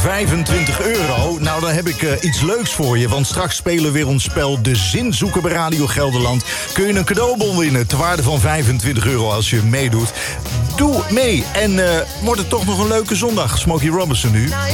€25. Nou, dan heb ik iets leuks voor je. Want straks spelen we weer ons spel De Zinzoeker bij Radio Gelderland. Kun je een cadeaubon winnen ter waarde van €25 als je meedoet. Doe mee en wordt het toch nog een leuke zondag. Smokey Robinson nu.